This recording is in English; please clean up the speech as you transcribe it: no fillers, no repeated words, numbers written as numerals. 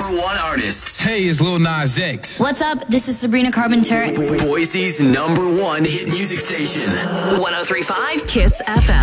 #1 artists. Hey, it's Lil Nas X. What's up? This is Sabrina Carpenter. Boise's #1 hit music station. 103.5 KISS FM.